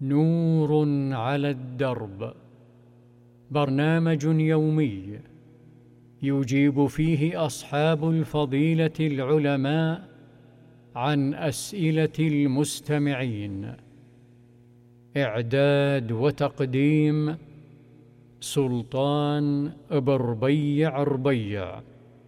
نور على الدرب، برنامج يومي يجيب فيه أصحاب الفضيلة العلماء عن أسئلة المستمعين. إعداد وتقديم سلطان بربيع ربيع.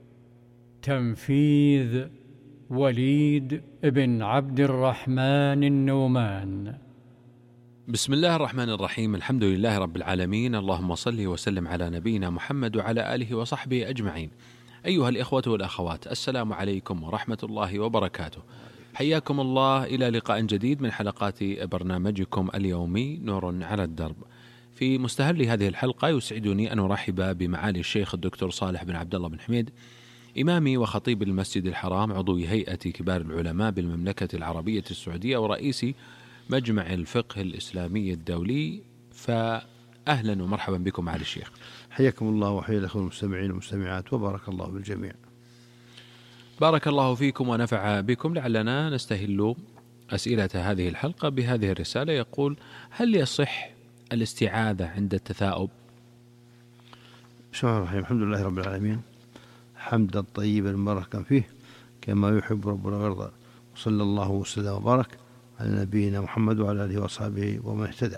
تنفيذ وليد بن عبد الرحمن النومان. بسم الله الرحمن الرحيم. الحمد لله رب العالمين، اللهم صل وسلم على نبينا محمد وعلى آله وصحبه أجمعين. أيها الإخوة والأخوات، السلام عليكم ورحمة الله وبركاته. حياكم الله إلى لقاء جديد من حلقات برنامجكم اليومي نور على الدرب. في مستهل هذه الحلقة يسعدني أن أرحب بمعالي الشيخ الدكتور صالح بن عبد الله بن حميد، إمامي وخطيب المسجد الحرام، عضو هيئة كبار العلماء بالمملكة العربية السعودية ورئيس مجمع الفقه الإسلامي الدولي. فأهلا ومرحبا بكم معالي الشيخ. حياكم الله وحيا الأخوة المستمعين والمستمعات، وبارك الله بالجميع. بارك الله فيكم ونفع بكم. لعلنا نستهل أسئلة هذه الحلقة بهذه الرسالة. يقول: هل يصح الاستعاذة عند التثاؤب؟ بسم الله الرحمن الرحيم. الحمد لله رب العالمين، حمدا طيبا مباركا فيه كما يحب ربنا ويرضى، وصلى الله وسلم وبارك على نبينا محمد وعلى آله وصحبه ومن اهتدى.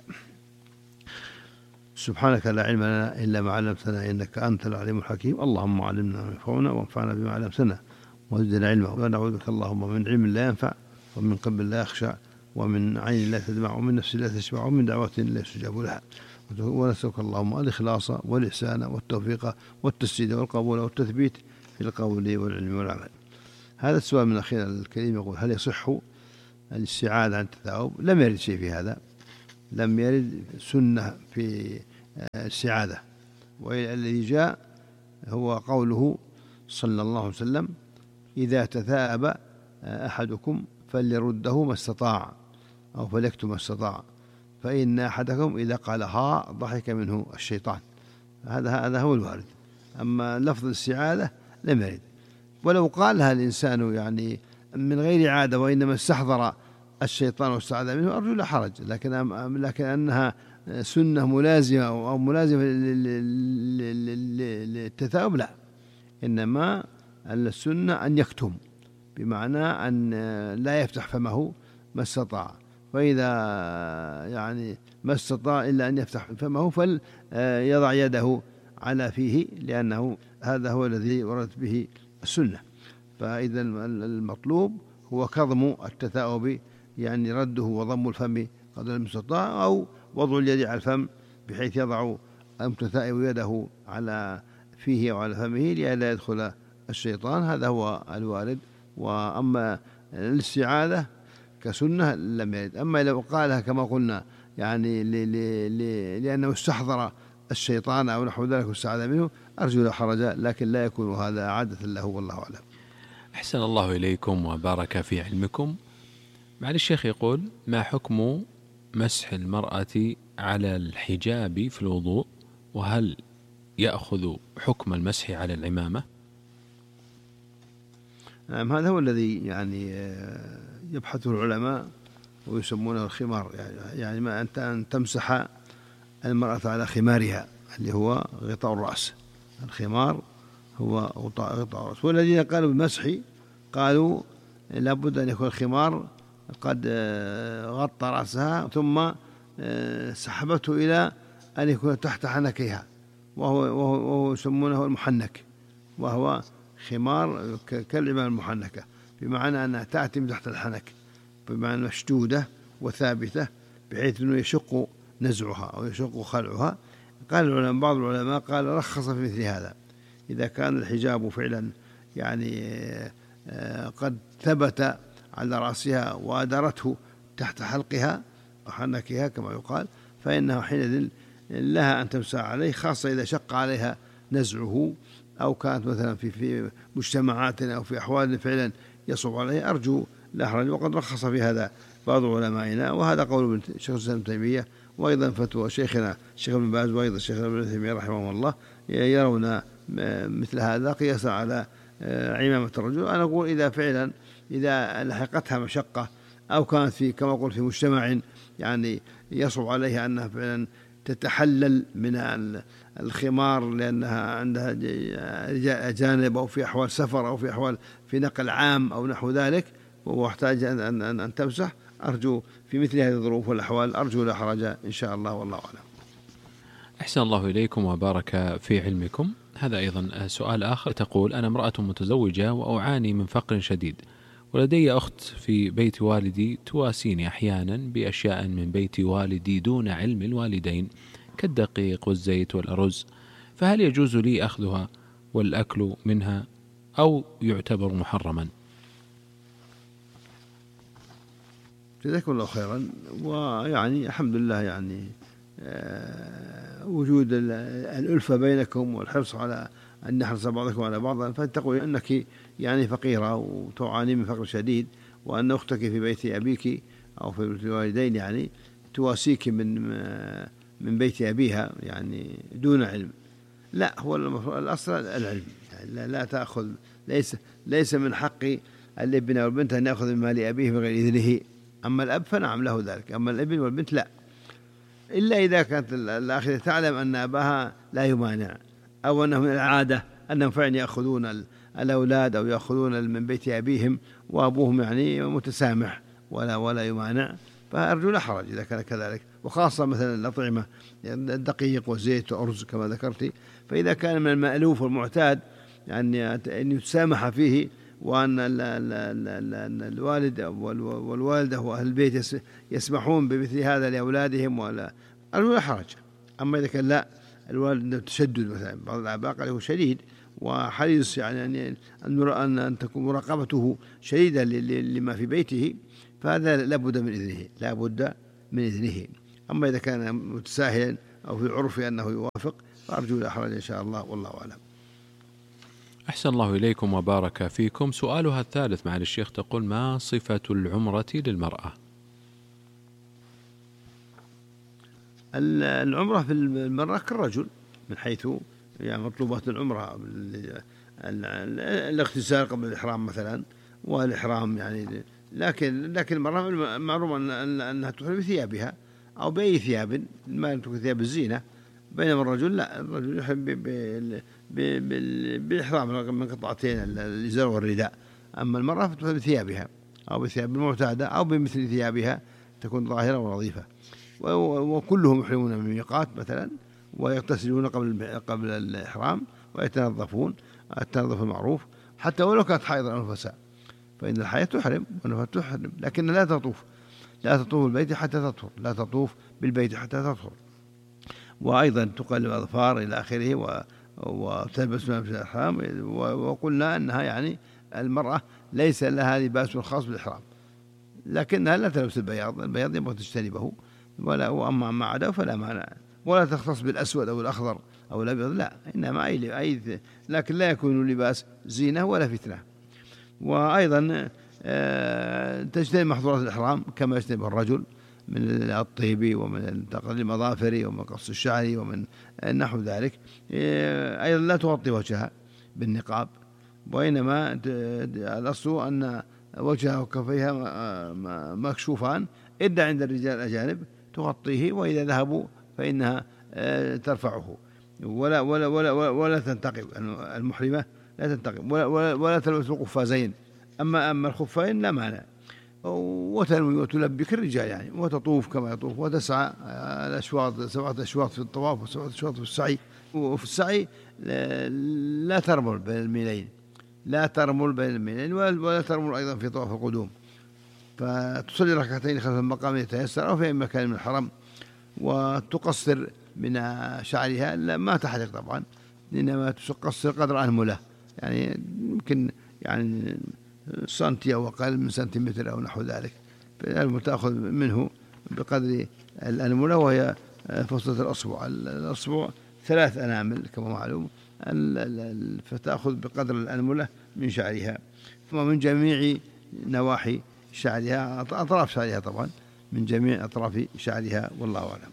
سبحانك لا علم لنا إلا ما علمتنا إنك أنت العليم الحكيم. اللهم علمنا ما ينفعنا وانفعنا بما علمتنا وزدنا علما، ونعوذ بك اللهم من علم لا ينفع ومن قلب لا يخشع ومن عين لا تدمع ومن نفس لا تشبع ومن دعوة لا يستجاب لها. ونسألك اللهم الإخلاص والإحسان والتوفيق والتسديد والقبول والتثبيت في القول والعلم والعمل. هذا السؤال من أخينا الكريم يقول: هل يصح الاستعاذة عن التثاؤب؟ لم يرد شيء في هذا، لم يرد سنة في الاستعاذة، والذي جاء هو قوله صلى الله عليه وسلم: إذا تثاءب أحدكم فليرده ما استطاع أو فليكتم ما استطاع، فإن أحدكم إذا قال ها ضحك منه الشيطان. هذا هو الوارد. أما لفظ الاستعاذة لم يرد، ولو قالها الإنسان يعني من غير عادة وإنما استحضر الشيطان واستعاذ منه أرجو لا حرج، لكن أنها سنة ملازمة أو ملازمة للتثاؤب لا، إنما السنة أن يكتم، بمعنى أن لا يفتح فمه ما استطاع، فإذا يعني ما استطاع إلا أن يفتح فمه فليضع يده على فيه، لأنه هذا هو الذي وردت به السنة. فإذا المطلوب هو كظم التثاؤب، يعني رده وضم الفم قدر المستطاع، أو وضع اليد على الفم بحيث يضع المتثائب يده على فيه وعلى فمه لئلا يدخل الشيطان. هذا هو الوارد. وأما الاستعاذة كسنة لم يرد. أما لو قالها كما قلنا يعني لأنه استحضر الشيطان أو نحو ذلك واستعاذ منه أرجو لا حرج، لكن لا يكون هذا عادة له، والله أعلم. أحسن الله إليكم وبارك في علمكم. معالي الشيخ يقول: ما حكم مسح المرأة على الحجاب في الوضوء، وهل يأخذ حكم المسح على العمامة؟ هذا هو الذي يعني يبحثه العلماء ويسمونه الخمار، يعني ما أن تمسح المرأة على خمارها اللي هو غطاء الرأس. الخمار هو غطاء الرأس. والذين قالوا بالمسح قالوا لابد أن يكون الخمار قد غطى رأسها ثم سحبته إلى أن يكون تحت حنكيها، وهو يسمونه المحنك، وهو خمار كالعمامة المحنكة، بمعنى أنها تأتي من تحت الحنك، بمعنى مشدودة وثابتة بحيث أنه يشق نزعها أو يشق خلعها. قال العلماء، بعض العلماء قال رخص في مثل هذا إذا كان الحجاب فعلا يعني قد ثبت على رأسها وأدرته تحت حلقها وحنكها كما يقال، فإنه حينئذ لها أن تمسح عليه، خاصة إذا شق عليها نزعه أو كانت مثلا في مجتمعات أو في أحوال فعلا يصعب عليه، أرجو لا حرج. وقد رخص في هذا بعض علمائنا، وهذا قول شيخ الإسلام ابن تيمية، وأيضا فتوى شيخنا الشيخ ابن باز، وأيضا الشيخ ابن تيمية رحمه الله، يرون مثل هذا قياسا على عمامة الرجل. أنا أقول إذا فعلا إذا لحقتها مشقة أو كانت في كما قلت في مجتمع يعني يصعب عليها أنها فعلا تتحلل من الخمار لأنها عندها أجانب أو في أحوال سفر أو في أحوال في نقل عام أو نحو ذلك، واحتاج أن تمسح. أرجو في مثل هذه الظروف والأحوال أرجو لا حرج إن شاء الله، والله أعلم. أحسن الله إليكم وبارك في علمكم. هذا أيضا سؤال آخر، تقول: أنا امرأة متزوجة وأعاني من فقر شديد، ولدي أخت في بيت والدي تواسيني أحيانا بأشياء من بيت والدي دون علم الوالدين كالدقيق والزيت والأرز، فهل يجوز لي أخذها والأكل منها أو يعتبر محرما؟ جزاكم الله خيرا. ويعني الحمد لله يعني وجود الألفة بينكم والحرص على أن نحرص بعضكم على بعض، فتقول أنك يعني فقيرة وتعاني من فقر شديد، وأن أختك في بيت أبيك أو في بيت الوالدين يعني تواسيك من بيت أبيها يعني دون علم. لا، هو الأصل العلم، يعني لا تأخذ، ليس من حق الابن والبنت أن يأخذ من مال أبيه بغير إذنه. أما الأب فنعم له ذلك، أما الابن والبنت لا، إلا إذا كانت الآخرة تعلم أن أباها لا يمانع، أو أنه من العادة أنهم فعلا يأخذون الأولاد أو يأخذون من بيت أبيهم وأبوهم يعني متسامح ولا يمانع، فأرجو لا حرج إذا كان كذلك. وخاصة مثلا الأطعمة، الدقيق والزيت والأرز كما ذكرت، فإذا كان من المألوف والمعتاد يعني أن يتسامح فيه، وأن الوالد والوالدة وأهل البيت يسمحون بمثل هذا لأولادهم، ولا أرجو لا حرج. أما إذا كان لا، الوالد تشدد مثلا، بعض الآباء قال هو شديد وحريص يعني أن تكون مراقبته شديدة لما في بيته، فهذا لابد من إذنه. أما إذا كان متساهلا أو في عرف أنه يوافق فأرجو لا حرج إن شاء الله، والله أعلم. أحسن الله إليكم وبارك فيكم. سؤالها الثالث مع الشيخ، تقول: ما صفة العمرة للمرأة؟ العمرة في المرأة كالرجل من حيث يعني مطلوبات العمرة، الاغتسال قبل الإحرام مثلا، والإحرام يعني، لكن المرأة معروف أنها تحرم بثيابها أو بأي ثياب ما تكون ثياب الزينة، بينما الرجل لا، الرجل يحب بالإحرام من قطعتين الإزار والرداء. أما المرأة فتحرم بثيابها أو بثياب المعتادة أو بمثل ثيابها تكون ظاهرة ونظيفة. وكلهم يحرمون من الميقات مثلا، ويغتسلون قبل الإحرام، ويتنظفون التنظف المعروف، حتى ولو كانت حائضا أو نفساء، فإن الحائض تحرم والنفساء تحرم، لكن لا تطوف البيت حتى تطهر، لا تطوف بالبيت حتى تطهر. وأيضا تقلب الأظفار إلى آخره، وتلبس ملابس الإحرام. وقلنا أنها يعني المرأة ليس لها لباس خاص بالإحرام، لكنها لا تلبس البياض ينبغي تجتنبه، وأما ما عدا فلا مانع، ولا تختص بالأسود أو الأخضر أو الأبيض، لا، إنما لكن لا يكون لباس زينة ولا فتنة. وأيضا تجتنب محظورات الإحرام كما يجتنب الرجل من الطيب ومن تقليل المظافر ومن قص الشعر ومن نحو ذلك. أيضا لا تغطي وجهها بالنقاب، وإنما الأصل أن وجهها وكفيها مكشوفان إلا عند الرجال الأجانب تغطيه، وإذا ذهبوا فإنها ترفعه، ولا تنتقب المحرمة، لا تنتقب ولا تلبس القفازين. أما الخفين لا مانع، وتنوي وتلبك الرجال يعني، وتطوف كما يطوف، وتسعى الأشواط 7 أشواط في الطواف و7 أشواط في السعي. وفي السعي لا ترمل بين الميلين، ولا ترمل أيضا في طواف القدوم، فتصلي ركعتين خلف المقام يتيسر أو في أي مكان من الحرم، وتقصر من شعرها، لا ما تحلق طبعا، إنما تقصر قدر أنملة، يعني يمكن يعني سنتي أو أقل من سنتيمتر أو نحو ذلك، تأخذ منه بقدر الأنملة، وهي فصلة الأصبع 3 أنامل كما معلوم، فتأخذ بقدر الأنملة من شعرها، ومن جميع نواحي شعرها، أطراف شعرها طبعا، من جميع أطراف شعرها، والله أعلم.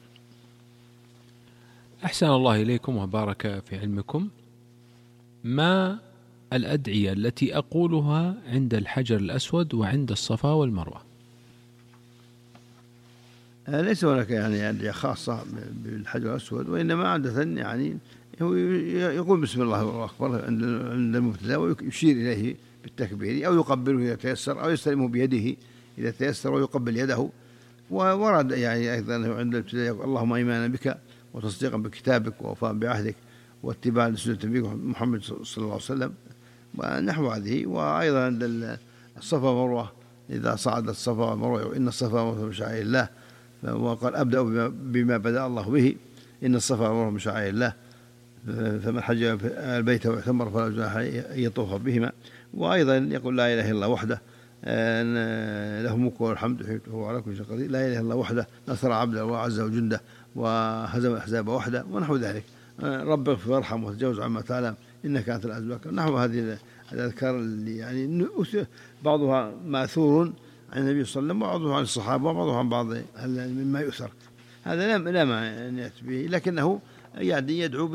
أحسن الله إليكم وبارك في علمكم. ما الأدعية التي أقولها عند الحجر الأسود وعند الصفا والمروة؟ ليس هناك يعني أدعية خاصة بالحجر الأسود، وإنما عادة يعني هو يقول بسم الله والله أكبر عند المبتدأ ويشير إليه بالتكبير، أو يقبله إذا تيسر، أو يستلمه بيده إذا تيسر ويقبل يده. وورد يعني أيضا عند الابتداء اللهم إيمانا بك وتصديقا بكتابك ووفاء بعهدك واتباعا لسنة نبيك محمد صلى الله عليه وسلم ونحو هذه. وأيضا عند الصفا والمروة إذا صعد الصفا والمروة إن الصفا والمروة من شعائر الله، وقال أبدأ بما بدأ الله به إن الصفا والمروة من شعائر الله فمن حج البيت واعتمر فلا جناح أن يطوف بهما. وأيضا يقول لا إله إلا الله وحده له الملك والحمد وهو على كل شيء قدير، لا إله إلا الله وحده نصر عبده وعز وجنده وهزم الأحزاب وحده ونحو ذلك. رب اغفر وارحم وتجاوز عما تعلم إنك أنت العزيز الحكيم. نحو هذه الأذكار اللي يعني بعضها ماثور عن النبي صلى الله عليه وسلم وبعضها عن الصحابة وبعضها عن بعض مما يؤثر. هذا لا معنى به، لكنه يعني يدعو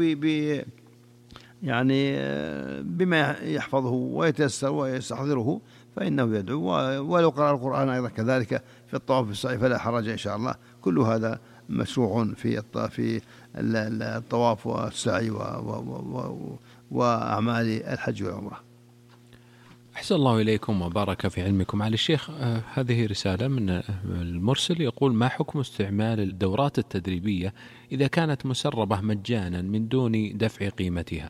يعني بما يحفظه ويتيسر ويستحضره فإنه يدعو. ولو قرأ القرآن أيضا كذلك في الطواف في السعي فلا حرج إن شاء الله. كل هذا مشروع في الطواف والسعي وأعمال الحج والعمرة. أحسن الله إليكم وبارك في علمكم. على الشيخ، هذه رسالة من المرسل يقول: ما حكم استعمال الدورات التدريبية إذا كانت مسربة مجانا من دون دفع قيمتها؟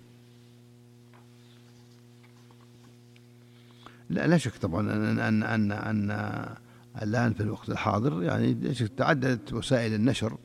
لا شك طبعا أن الآن في الوقت الحاضر يعني تعددت وسائل النشر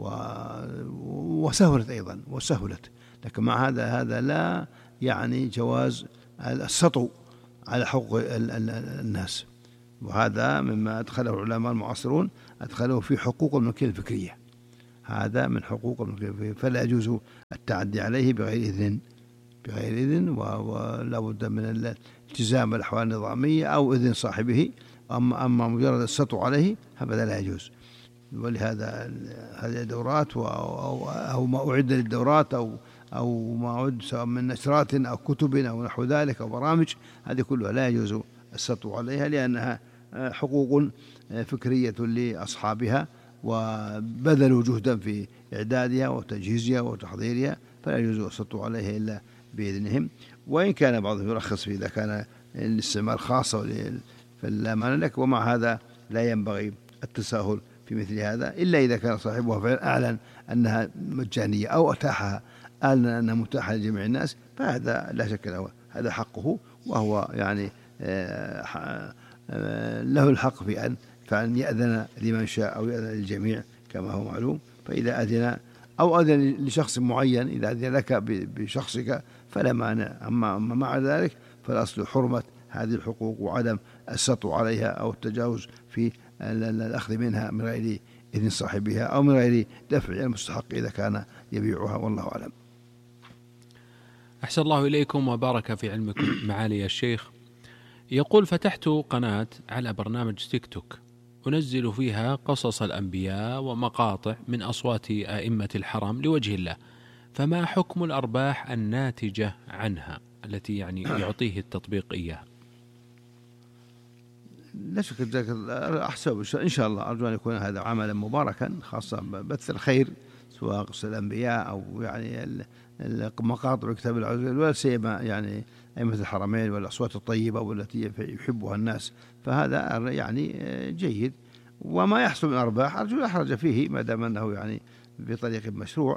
وسهلت أيضا لكن مع هذا لا يعني جواز السطو على حقوق الناس، وهذا مما أدخله العلماء المعاصرون، أدخله في حقوق الملكية الفكرية. هذا من حقوق الملكية الفكرية، فلا يجوز التعدي عليه بغير إذن ولا بد من الالتزام بالأحوال النظامية أو إذن صاحبه. أما مجرد السطو عليه هذا لا يجوز. ولهذا هذه الدورات أو ما أعد للدورات أو ما أعد سواء من نشرات أو كتب أو نحو ذلك أو برامج، هذه كلها لا يجوز السطو عليها، لأنها حقوق فكرية لأصحابها وبذلوا جهدا في إعدادها وتجهيزها وتحضيرها، فلا يجوز السطو عليها إلا بإذنهم. وإن كان بعضهم يرخص إذا كان الاستعمال خاصة فلا معنى لك. ومع هذا لا ينبغي التساهل في مثل هذا إلا إذا كان صاحبها فعلا أعلن أنها مجانية أو أتاحها، أعلن أنها متاحة لجميع الناس، فهذا لا شك له، هذا حقه، وهو يعني له الحق في أن يأذن لمن شاء أو يأذن للجميع كما هو معلوم. فإذا أذن أو أذن لشخص معين، إذا أذن لك بشخصك فلا مانع. أما مع ذلك فالأصل حرمة هذه الحقوق وعدم السطو عليها أو التجاوز في الأخذ منها من غير إذن صاحبها أو من غير دفع المستحق إذا كان يبيعها، والله أعلم. أحسن الله إليكم وبارك في علمكم. معالي الشيخ، يقول: فتحت قناة على برنامج تيك توك أنزل فيها قصص الأنبياء ومقاطع من أصوات أئمة الحرم لوجه الله، فما حكم الأرباح الناتجة عنها التي يعني يعطيه التطبيق إياها؟ لا شك ذلك أحسب إن شاء الله، أرجو أن يكون هذا عملا مباركا، خاصة بث الخير سواء قصة الأنبياء أو يعني المقاطع كتاب العزيز، ولا سيما يعني أئمة الحرمين والأصوات الطيبة والتي يحبها الناس، فهذا يعني جيد. وما يحصل من أرباح أرجو لا حرج فيه ما دام أنه يعني بطريق مشروع.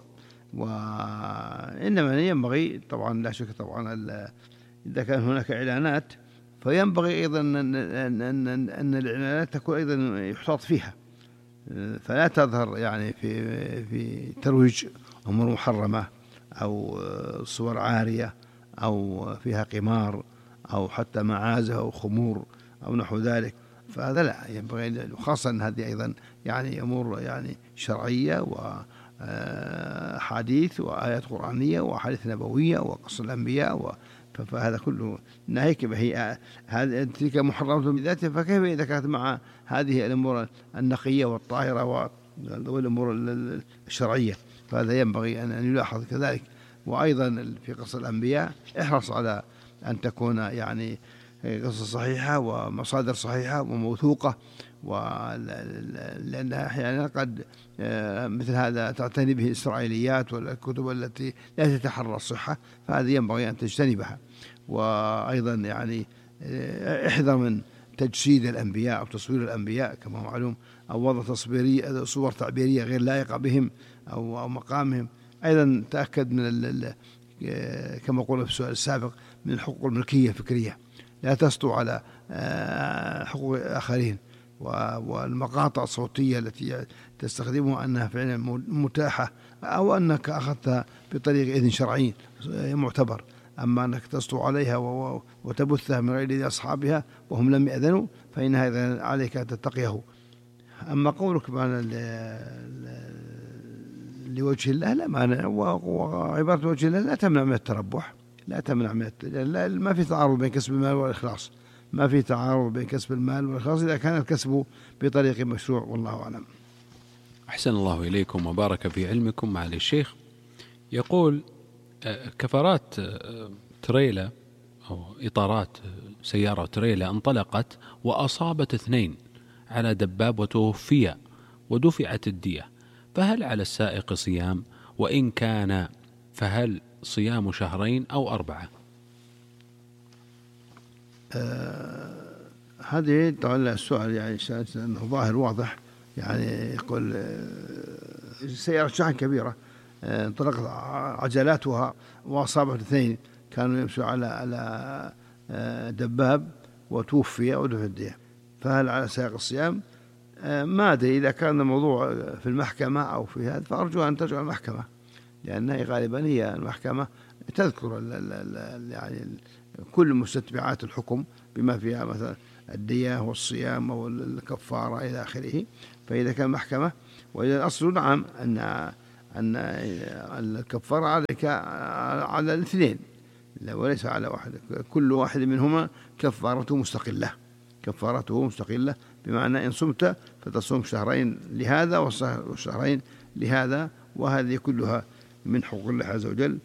وإنما ينبغي طبعا لا شك طبعا إذا كان هناك إعلانات فينبغي أيضا أن الإعلانات تكون أيضا يحتاط فيها، فلا تظهر يعني في ترويج أمور محرمة أو صور عارية أو فيها قمار أو حتى معازف أو خمور أو نحو ذلك، فهذا لا ينبغي. وخاصة أن هذه أيضا يعني أمور يعني شرعية وحديث وآيات قرآنية وحديث نبوية وقصص الأنبياء فهذا كله ناهيك هي هذه تلك محرمة بذاتها، فكيف إذا كانت مع هذه الأمور النقية والطاهرة والأمور الشرعية؟ فهذا ينبغي أن يلاحظ كذلك. وأيضا في قصص الأنبياء احرص على أن تكون يعني قصص صحيحة ومصادر صحيحة وموثوقة لأنها أحيانا قد مثل هذا تعتني به الإسرائيليات والكتب التي لا تتحرى الصحة، فهذه ينبغي أن تجتنبها. وأيضا يعني احذر من تجسيد الأنبياء أو تصوير الأنبياء كما هو معلوم، أو وضع صور تعبيرية غير لائقة بهم أو مقامهم. أيضا تأكد من كما قلنا في السؤال السابق من الحقوق الملكية الفكرية، لا تسطو على حقوق الآخرين، والمقاطع الصوتية التي تستخدمها أنها فعلا متاحة أو أنك أخذتها بطريق إذن شرعي معتبر، أما أنك تسطو عليها وتبثها من غير إذن أصحابها وهم لم يأذنوا، فإن هذا عليك أن تتقيه. أما قولك لوجه الله لا مانع، وعبارة وجه الله لا تمنع من التربح، لا تمنع من ما في تعارض بين كسب المال والإخلاص، ما في تعارض بين كسب المال والإخلاص إذا كان الكسب بطريق مشروع، والله أعلم. أحسن الله إليكم وبارك في علمكم. معالي الشيخ يقول كفرات تريلا أو إطارات سيارة تريلا انطلقت وأصابت 2 على دباب وتوفي ودفعت الدية، فهل على السائق صيام؟ وإن كان فهل صيام 2 أو 4؟ هذه طبعا السؤال يعني أنه ظاهر واضح، يعني يقول سيارة شحن كبيرة انطلقت عجلاتها وأصابت 2 كانوا يمشوا على دباب وتوفي ودفع الدية، فهل على سائق الصيام؟ ما أدري إذا كان الموضوع في المحكمة أو في هذا، فأرجو أن ترجع المحكمة، لأنها غالبا هي المحكمة تذكر يعني كل مستتبعات الحكم بما فيها مثلا الدية والصيام والكفارة إلى آخره. فإذا كان محكمة، وإذا الأصل نعم أن الكفارة عليك على 2 وليس على واحد، كل واحد منهما كفارته مستقلة، بمعنى إن صمت فتصوم 2 لهذا و2 لهذا، وهذه كلها من حقوق الله عز وجل،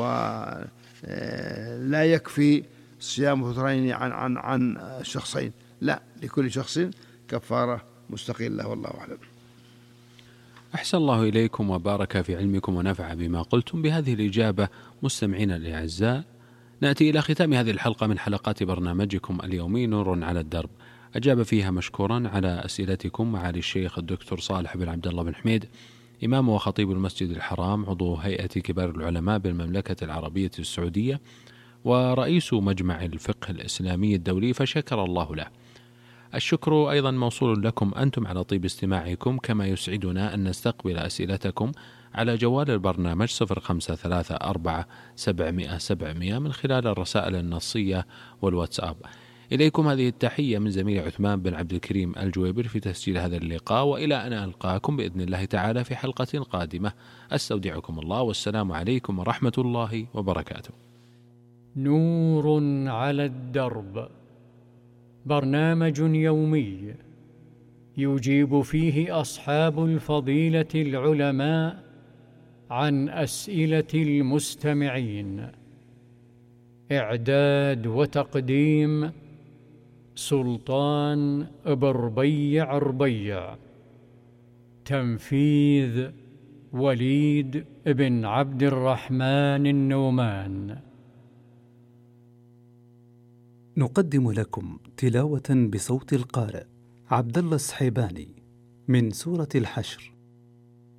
ولا يكفي صيام 2 عن شخصين، لا، لكل شخص كفارة مستقلة، والله أعلم. أحسن الله إليكم وبارك في علمكم ونفع بما قلتم. بهذه الإجابة مستمعينا الأعزاء نأتي إلى ختام هذه الحلقة من حلقات برنامجكم اليومي نور على الدرب، أجاب فيها مشكورا على أسئلتكم معالي الشيخ الدكتور صالح بن عبد الله بن حميد، إمام وخطيب المسجد الحرام، عضو هيئة كبار العلماء بالمملكة العربية السعودية ورئيس مجمع الفقه الإسلامي الدولي، فشكر الله له. الشكر أيضا موصول لكم أنتم على طيب استماعكم، كما يسعدنا أن نستقبل أسئلتكم على جوال البرنامج 0534 من خلال الرسائل النصية والواتساب. إليكم هذه التحية من زميل عثمان بن عبد الكريم الجويبر في تسجيل هذا اللقاء، وإلى أن ألقاكم بإذن الله تعالى في حلقة قادمة، أستودعكم الله، والسلام عليكم ورحمة الله وبركاته. نور على الدرب، برنامج يومي يجيب فيه أصحاب الفضيلة العلماء عن أسئلة المستمعين. إعداد وتقديم سلطان بربيع. تنفيذ وليد بن عبد الرحمن النومان. نقدم لكم تلاوة بصوت القارئ عبد الله السحيباني من سورة الحشر.